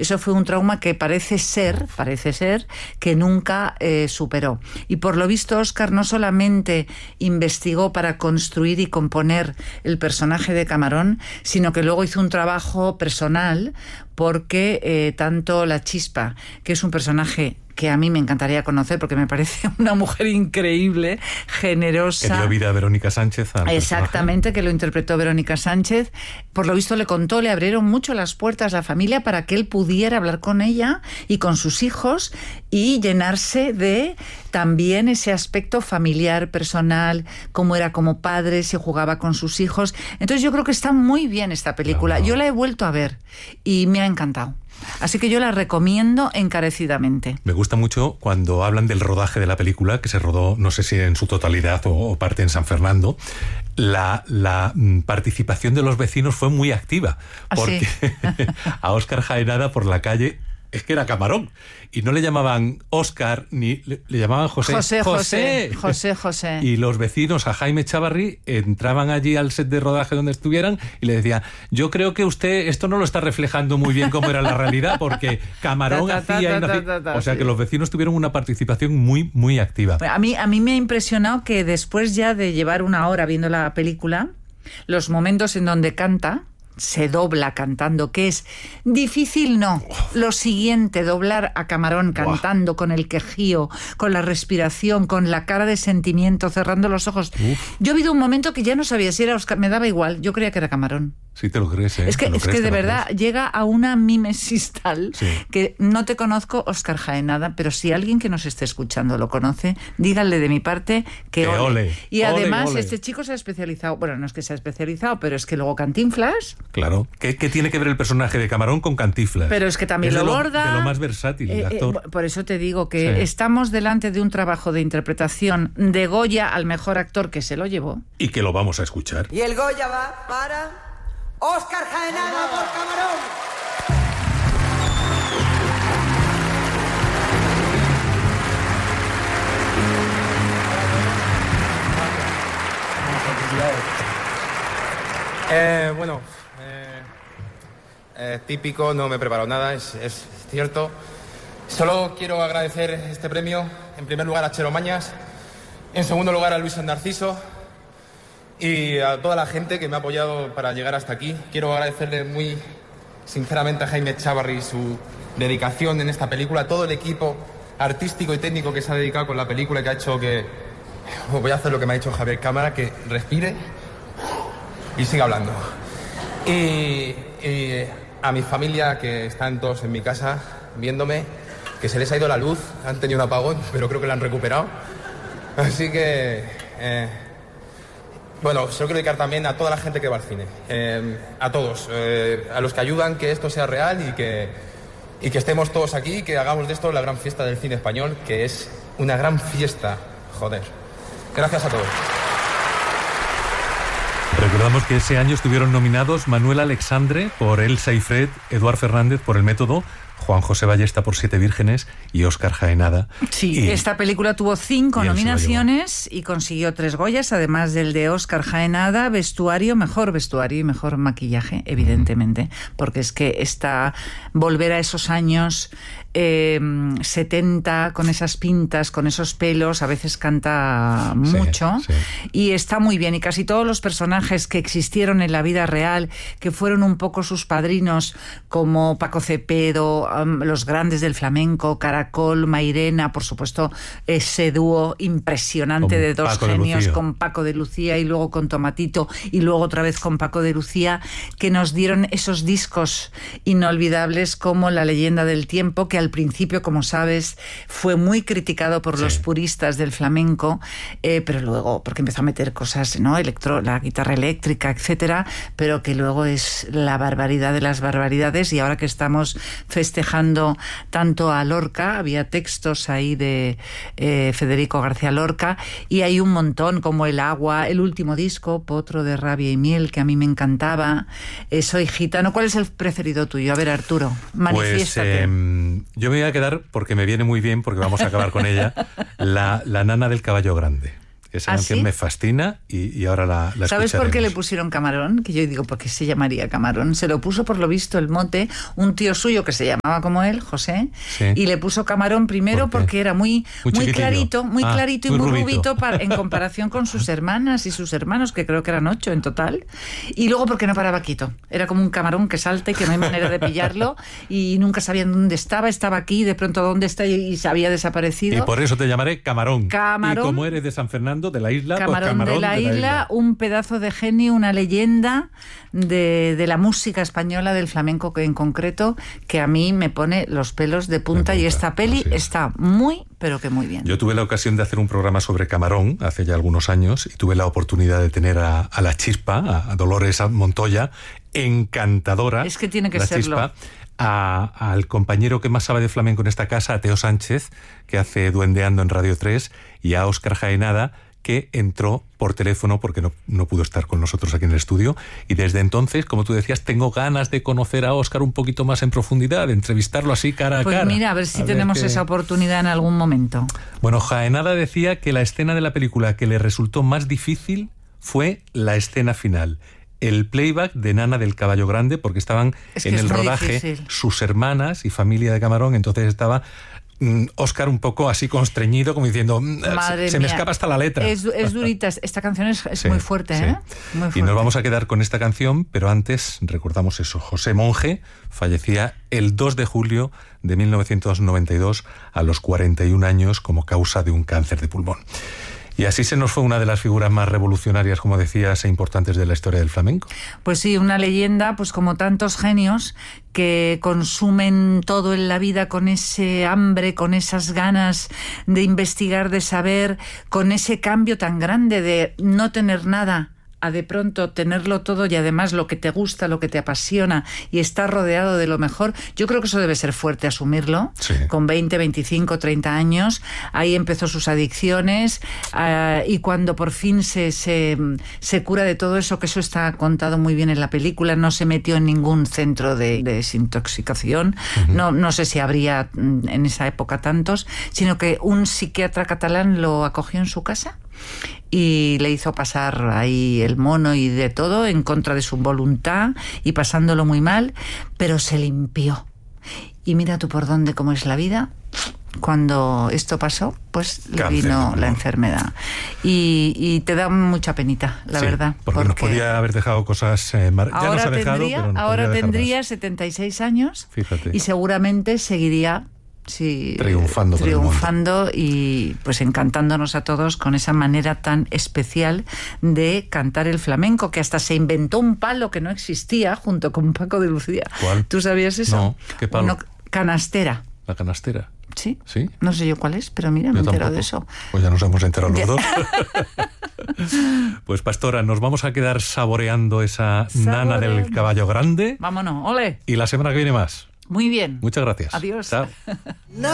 Eso fue un trauma que parece ser que nunca superó. Y por lo visto Óscar no solamente investigó para construir y componer el personaje de Camarón, sino que luego hizo un trabajo personal, porque tanto La Chispa, que es un personaje que a mí me encantaría conocer porque me parece una mujer increíble, generosa. Que dio vida a Verónica Sánchez. Exactamente, personaje. que lo interpretó Verónica Sánchez. Por lo visto le contó, le abrieron mucho las puertas a la familia para que él pudiera hablar con ella y con sus hijos y llenarse de también ese aspecto familiar, personal, cómo era como padre, se jugaba con sus hijos. Entonces yo creo que está muy bien esta película. Yo la he vuelto a ver y me ha encantado. Así que yo la recomiendo encarecidamente. Me gusta mucho cuando hablan del rodaje de la película, que se rodó, no sé si en su totalidad o parte en San Fernando. La participación de los vecinos fue muy activa, porque a Óscar Jaenada por la calle es que era Camarón. Y no le llamaban Óscar, ni le llamaban José. José. Y los vecinos, a Jaime Chávarri, entraban allí al set de rodaje donde estuvieran y le decían: yo creo que usted esto no lo está reflejando muy bien cómo era la realidad, porque Camarón hacía... O sea que los vecinos tuvieron una participación muy, muy activa. A mí me ha impresionado que después ya de llevar una hora viendo la película, los momentos en donde canta... se dobla cantando, que es difícil, no. Lo siguiente, doblar a Camarón cantando con el quejío, con la respiración, con la cara de sentimiento, cerrando los ojos. Yo he habido un momento que ya no sabía si era Óscar, me daba igual, yo creía que era Camarón. Sí, te lo crees, ¿eh? Es que de verdad llega a una mímesis tal que no te conozco, Óscar Jaenada, pero si alguien que nos esté escuchando lo conoce, díganle de mi parte que ole. Y además este chico se ha especializado, bueno, no es que se ha especializado, pero es que luego Cantinflas... Claro. ¿Qué tiene que ver el personaje de Camarón con Cantinflas? Pero es que también lo borda... de lo más versátil, el actor. Por eso te digo que estamos delante de un trabajo de interpretación de Goya al mejor actor, que se lo llevó. Y que lo vamos a escuchar. Y el Goya va para... Óscar Jaenada por Camarón. Típico, no me he preparado nada, es cierto. Solo quiero agradecer este premio, en primer lugar a Chelo Mañas, en segundo lugar a Luis Narciso y a toda la gente que me ha apoyado para llegar hasta aquí. Quiero agradecerle muy sinceramente a Jaime Chávarri su dedicación en esta película, a todo el equipo artístico y técnico que se ha dedicado con la película, que ha hecho que... Voy a hacer lo que me ha dicho Javier Cámara, que respire y siga hablando. Y a mi familia, que están todos en mi casa viéndome, que se les ha ido la luz, han tenido un apagón, pero creo que la han recuperado. Así que... Bueno, se lo quiero dedicar también a toda la gente que va al cine, a todos, a los que ayudan que esto sea real y que estemos todos aquí y que hagamos de esto la gran fiesta del cine español, que es una gran fiesta, joder. Gracias a todos. Recordamos que ese año estuvieron nominados Manuel Alexandre por Elsa y Fred, Eduard Fernández por El Método, Juan José Ballesta por Siete Vírgenes y Óscar Jaenada. Sí, esta película tuvo 5 nominaciones y consiguió 3 Goyas, además del de Óscar Jaenada, vestuario y mejor maquillaje, evidentemente, porque es que volver a esos años 70, con esas pintas, con esos pelos, a veces canta mucho, y está muy bien, y casi todos los personajes que existieron en la vida real, que fueron un poco sus padrinos, como Paco Cepero, los grandes del flamenco, Caracol, Mairena, por supuesto, ese dúo impresionante de dos genios, con Paco de Lucía y luego con Tomatito y luego otra vez con Paco de Lucía, que nos dieron esos discos inolvidables como La leyenda del tiempo, que al principio, como sabes, fue muy criticado por los puristas del flamenco, pero luego, porque empezó a meter cosas, ¿no? La guitarra eléctrica, etcétera, pero que luego es la barbaridad de las barbaridades. Y ahora que estamos festejando tanto a Lorca, había textos ahí de Federico García Lorca, y hay un montón, como El agua, el último disco, Potro de rabia y miel, que a mí me encantaba, Soy gitano. ¿Cuál es el preferido tuyo? A ver, Arturo, manifiéstate. Pues yo me voy a quedar, porque me viene muy bien, porque vamos a acabar con ella, la nana del caballo grande. Esa canción me fascina y ahora la escucharemos. ¿Sabes por qué le pusieron Camarón? Que yo digo, ¿por qué se llamaría Camarón? Se lo puso, por lo visto, el mote, un tío suyo que se llamaba como él, José, y le puso Camarón primero porque era muy clarito y muy rubito en comparación con sus hermanas y sus hermanos, que creo que eran 8 en total. Y luego porque no paraba quieto. Era como un camarón que salta y que no hay manera de pillarlo y nunca sabían dónde estaba aquí, de pronto dónde está y se había desaparecido. Y por eso te llamaré Camarón. Camarón. Y como eres de San Fernando, de la isla, Camarón de la isla, un pedazo de genio, una leyenda de la música española, del flamenco en concreto, que a mí me pone los pelos de punta. Y esta peli está muy, pero que muy bien. Yo tuve la ocasión de hacer un programa sobre Camarón hace ya algunos años y tuve la oportunidad de tener a la Chispa, a Dolores Montoya, encantadora. Es que tiene que serlo. Chispa, al compañero que más sabe de flamenco en esta casa, a Teo Sánchez, que hace Duendeando en Radio 3, y a Óscar Jaenada, que entró por teléfono porque no pudo estar con nosotros aquí en el estudio, y desde entonces, como tú decías, tengo ganas de conocer a Óscar un poquito más en profundidad, de entrevistarlo así cara a cara. Pues mira, a ver si tenemos esa oportunidad en algún momento. Bueno, Jaenada decía que la escena de la película que le resultó más difícil fue la escena final, el playback de Nana del Caballo Grande, porque estaban en el rodaje sus hermanas y familia de Camarón, entonces estaba Óscar un poco así constreñido, como diciendo, se me escapa hasta la letra. Es durita, esta canción es muy fuerte, ¿eh? Muy fuerte. Y nos vamos a quedar con esta canción, pero antes recordamos eso. José Monge fallecía el 2 de julio de 1992 a los 41 años como causa de un cáncer de pulmón. Y así se nos fue una de las figuras más revolucionarias, como decías, e importantes de la historia del flamenco. Pues sí, una leyenda, pues como tantos genios que consumen todo en la vida con ese hambre, con esas ganas de investigar, de saber, con ese cambio tan grande de no tener nada a de pronto tenerlo todo y además lo que te gusta, lo que te apasiona y estar rodeado de lo mejor. Yo creo que eso debe ser fuerte asumirlo. Sí. Con 20, 25, 30 años, ahí empezó sus adicciones y cuando por fin se cura de todo eso, que eso está contado muy bien en la película, no se metió en ningún centro de desintoxicación, no sé si habría en esa época tantos, sino que un psiquiatra catalán lo acogió en su casa y le hizo pasar ahí el mono y de todo en contra de su voluntad y pasándolo muy mal, pero se limpió. Y mira tú por dónde, cómo es la vida. Cuando esto pasó, pues le vino la enfermedad. Y te da mucha penita, la verdad. Porque nos podía haber dejado cosas... ahora tendría 76 años. Fíjate. Y seguramente seguiría... Sí, triunfando y pues encantándonos a todos con esa manera tan especial de cantar el flamenco, que hasta se inventó un palo que no existía junto con Paco de Lucía. ¿Cuál? ¿Tú sabías eso? No, ¿qué palo? Canastera. ¿La canastera? ¿Sí? ¿Sí? No sé yo cuál es, pero mira, me he enterado de eso. Pues ya nos hemos enterado los dos. Pues Pastora, nos vamos a quedar saboreando esa Nana del Caballo Grande. Vámonos, ole. Y la semana que viene más. Muy bien. Muchas gracias. Adiós. Chao.